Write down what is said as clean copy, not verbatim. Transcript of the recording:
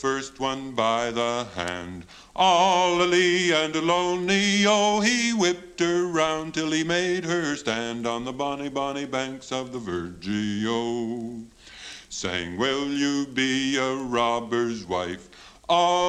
first one by the hand. All a-lee and a-lonely, oh, he whipped her round till he made her stand on the bonny, bonny banks of the Virgio, saying, will you be a robber's wife? All